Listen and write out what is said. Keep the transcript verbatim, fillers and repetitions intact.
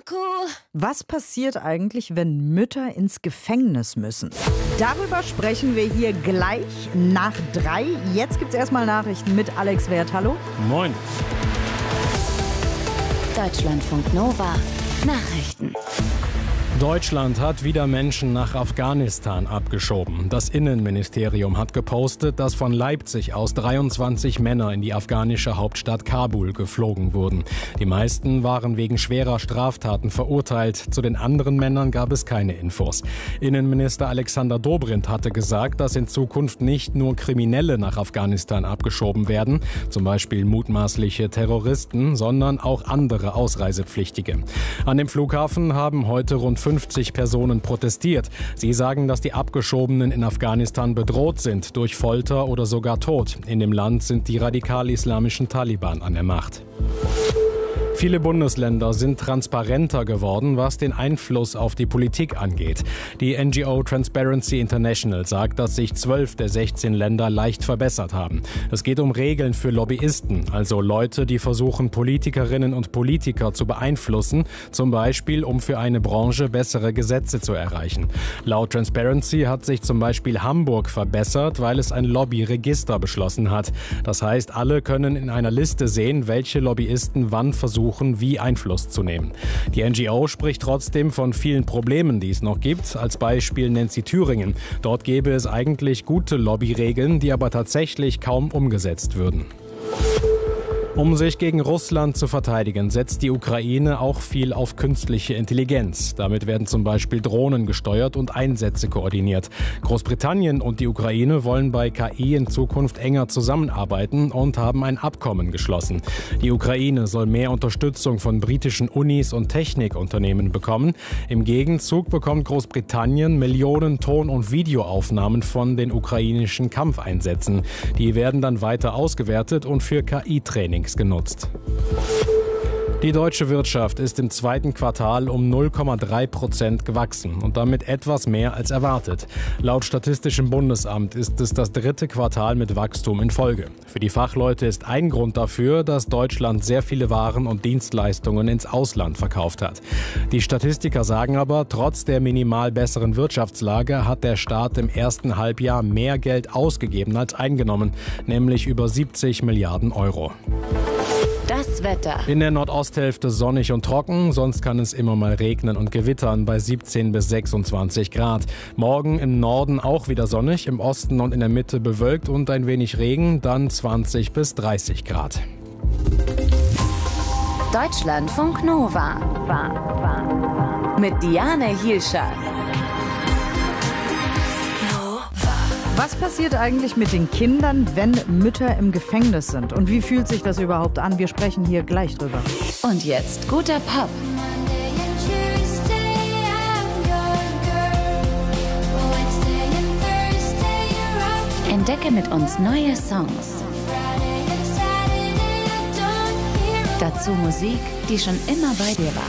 Was passiert eigentlich, wenn Mütter ins Gefängnis müssen? Darüber sprechen wir hier gleich nach drei. Jetzt gibt's erstmal Nachrichten mit Alex Wert. Hallo. Moin. Deutschlandfunk Nova. Nachrichten. Deutschland hat wieder Menschen nach Afghanistan abgeschoben. Das Innenministerium hat gepostet, dass von Leipzig aus dreiundzwanzig Männer in die afghanische Hauptstadt Kabul geflogen wurden. Die meisten waren wegen schwerer Straftaten verurteilt. Zu den anderen Männern gab es keine Infos. Innenminister Alexander Dobrindt hatte gesagt, dass in Zukunft nicht nur Kriminelle nach Afghanistan abgeschoben werden, zum Beispiel mutmaßliche Terroristen, sondern auch andere Ausreisepflichtige. An dem Flughafen haben heute rund fünfzig Personen protestiert. Sie sagen, dass die Abgeschobenen in Afghanistan bedroht sind durch Folter oder sogar Tod. In dem Land sind die radikal-islamischen Taliban an der Macht. Viele Bundesländer sind transparenter geworden, was den Einfluss auf die Politik angeht. Die N G O Transparency International sagt, dass sich zwölf der sechzehn Länder leicht verbessert haben. Es geht um Regeln für Lobbyisten, also Leute, die versuchen, Politikerinnen und Politiker zu beeinflussen, zum Beispiel um für eine Branche bessere Gesetze zu erreichen. Laut Transparency hat sich zum Beispiel Hamburg verbessert, weil es ein Lobbyregister beschlossen hat. Das heißt, alle können in einer Liste sehen, welche Lobbyisten wann versuchen, wie Einfluss zu nehmen. Die N G O spricht trotzdem von vielen Problemen, die es noch gibt. Als Beispiel nennt sie Thüringen. Dort gäbe es eigentlich gute Lobbyregeln, die aber tatsächlich kaum umgesetzt würden. Um sich gegen Russland zu verteidigen, setzt die Ukraine auch viel auf künstliche Intelligenz. Damit werden zum Beispiel Drohnen gesteuert und Einsätze koordiniert. Großbritannien und die Ukraine wollen bei K I in Zukunft enger zusammenarbeiten und haben ein Abkommen geschlossen. Die Ukraine soll mehr Unterstützung von britischen Unis und Technikunternehmen bekommen. Im Gegenzug bekommt Großbritannien Millionen Ton- und Videoaufnahmen von den ukrainischen Kampfeinsätzen. Die werden dann weiter ausgewertet und für K I-Training genutzt. Die deutsche Wirtschaft ist im zweiten Quartal um null Komma drei Prozent gewachsen und damit etwas mehr als erwartet. Laut Statistischem Bundesamt ist es das dritte Quartal mit Wachstum in Folge. Für die Fachleute ist ein Grund dafür, dass Deutschland sehr viele Waren und Dienstleistungen ins Ausland verkauft hat. Die Statistiker sagen aber, trotz der minimal besseren Wirtschaftslage hat der Staat im ersten Halbjahr mehr Geld ausgegeben als eingenommen, nämlich über siebzig Milliarden Euro. Das Wetter. In der Nordosthälfte sonnig und trocken, sonst kann es immer mal regnen und gewittern bei siebzehn bis sechsundzwanzig Grad. Morgen im Norden auch wieder sonnig, im Osten und in der Mitte bewölkt und ein wenig Regen, dann zwanzig bis dreißig Grad. Deutschlandfunk Nova. Mit Diane Hielscher. Was passiert eigentlich mit den Kindern, wenn Mütter im Gefängnis sind? Und wie fühlt sich das überhaupt an? Wir sprechen hier gleich drüber. Und jetzt guter Pop. Entdecke mit uns neue Songs. Dazu Musik, die schon immer bei dir war.